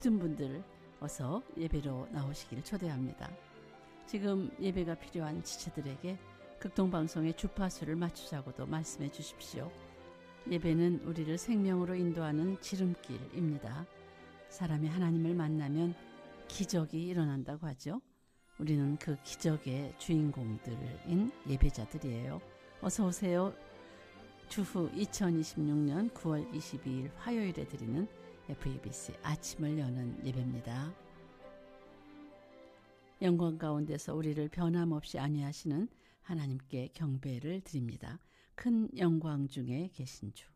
모든 분들 어서 예배로 나오시기를 초대합니다. 지금 예배가 필요한 지체들에게 극동방송의 주파수를 맞추자고도 말씀해 주십시오. 예배는 우리를 생명으로 인도하는 지름길입니다. 사람이 하나님을 만나면 기적이 일어난다고 하죠. 우리는 그 기적의 주인공들인 예배자들이에요. 어서 오세요. 주후 2026년 9월 22일 화요일에 드리는 FEBC 아침을 여는 예배입니다. 영광 가운데서 우리를 변함없이 안위하시는 하나님께 경배를 드립니다. 큰 영광 중에 계신 주,